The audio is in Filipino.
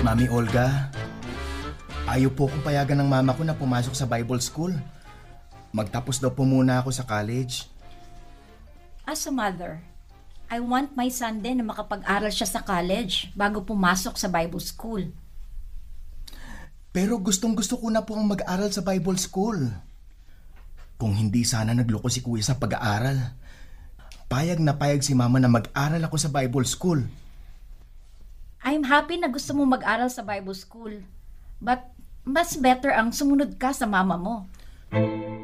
Mami Olga, ayaw po kong payagan ng mama ko na pumasok sa Bible school. Magtapos daw po muna ako sa college. As a mother, I want my son din na makapag-aral siya sa college bago pumasok sa Bible school. Pero gustong-gusto ko na po ang mag-aral sa Bible school. Kung hindi sana nagloko si kuya sa pag-aaral, payag na payag si mama na mag-aral ako sa Bible school. I'm happy na gusto mo mag-aral sa Bible school. But mas better ang sumunod ka sa mama mo.